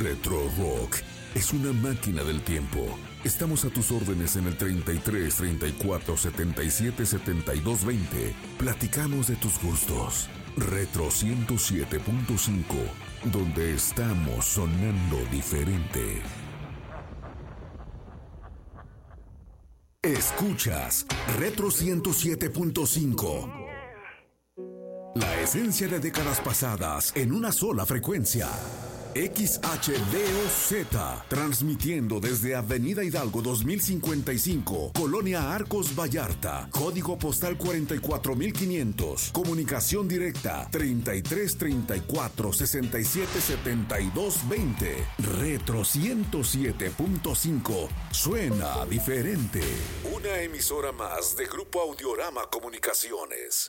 Retro Rock es una máquina del tiempo. Estamos a tus órdenes en el 33 34 77 72 20. Platicamos de tus gustos. Retro 107.5, donde estamos sonando diferente. Escuchas Retro 107.5. La esencia de décadas pasadas en una sola frecuencia. XHDOZ, transmitiendo desde Avenida Hidalgo 2055, Colonia Arcos Vallarta, código postal 44500, comunicación directa 33 34 67 72 20. Retro 107.5, suena diferente. Una emisora más de Grupo Audiorama Comunicaciones.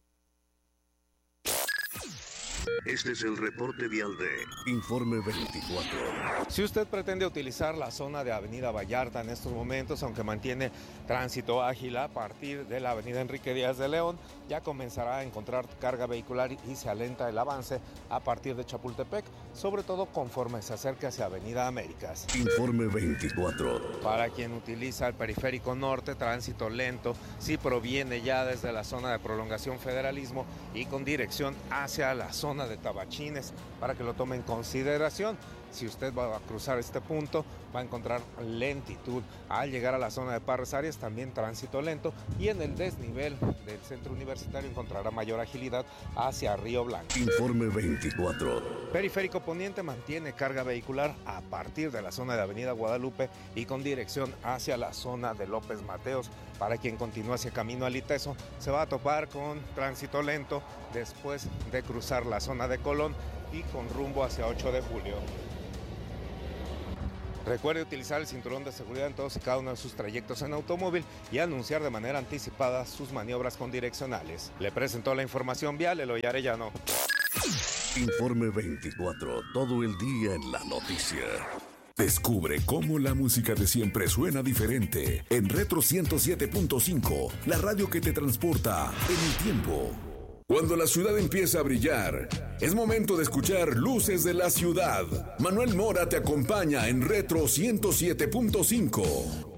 Este es el reporte vial de Informe 24. Si usted pretende utilizar la zona de Avenida Vallarta en estos momentos, aunque mantiene tránsito ágil a partir de la Avenida Enrique Díaz de León, ya comenzará a encontrar carga vehicular y se alenta el avance a partir de Chapultepec, sobre todo conforme se acerca hacia Avenida Américas. Informe 24. Para quien utiliza el periférico norte, tránsito lento, si proviene ya desde la zona de prolongación Federalismo y con dirección hacia la zona de Tabachines, para que lo tome en consideración. Si usted va a cruzar este punto, va a encontrar lentitud. Al llegar a la zona de Parras Arias, también tránsito lento, y en el desnivel del centro universitario encontrará mayor agilidad hacia Río Blanco. Informe 24. Periférico poniente mantiene carga vehicular a partir de la zona de Avenida Guadalupe y con dirección hacia la zona de López Mateos. Para quien continúa hacia camino al Iteso, se va a topar con tránsito lento después de cruzar la zona de Colón y con rumbo hacia 8 de julio. Recuerde utilizar el cinturón de seguridad en todos y cada uno de sus trayectos en automóvil y anunciar de manera anticipada sus maniobras con direccionales. Le presentó la información vial Eloy Arellano. Informe 24, todo el día en la noticia. Descubre cómo la música de siempre suena diferente en Retro 107.5, la radio que te transporta en el tiempo. Cuando la ciudad empieza a brillar, es momento de escuchar Luces de la Ciudad. Manuel Mora te acompaña en Retro 107.5.